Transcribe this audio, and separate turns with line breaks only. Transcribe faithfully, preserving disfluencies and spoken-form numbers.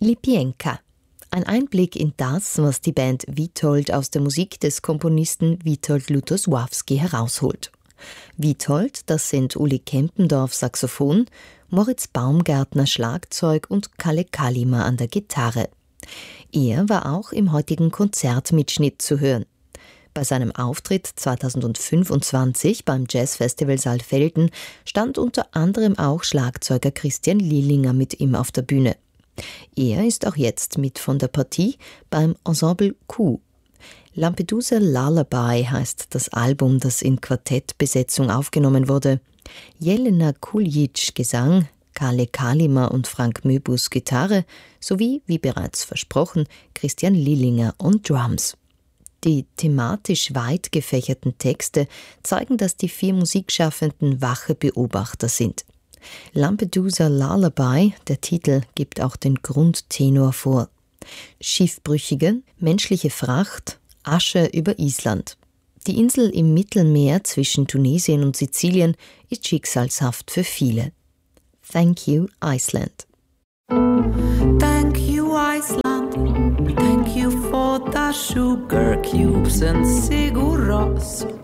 Lipienka. Ein Einblick in das, was die Band Witold aus der Musik des Komponisten Witold Lutosławski herausholt. Witold, das sind Uli Kempendorf Saxophon, Moritz Baumgärtner Schlagzeug und Kalle Kalima an der Gitarre. Er war auch im heutigen Konzertmitschnitt zu hören. Bei seinem Auftritt zweitausendfünfundzwanzig beim Jazzfestival Saalfelden stand unter anderem auch Schlagzeuger Christian Lilinger mit ihm auf der Bühne. Er ist auch jetzt mit von der Partie beim Ensemble Q. Lampedusa Lullaby heißt das Album, das in Quartettbesetzung aufgenommen wurde. Jelena Kuljic Gesang, Kalle Kalima und Frank Möbus Gitarre sowie, wie bereits versprochen, Christian Lilinger und Drums. Die thematisch weit gefächerten Texte zeigen, dass die vier Musikschaffenden wache Beobachter sind. Lampedusa Lullaby, der Titel, gibt auch den Grundtenor vor. Schiffbrüchige, menschliche Fracht, Asche über Island. Die Insel im Mittelmeer zwischen Tunesien und Sizilien ist schicksalshaft für viele. Thank you, Iceland.
Thank you, Iceland. Thank you for the sugar cubes and ciguras.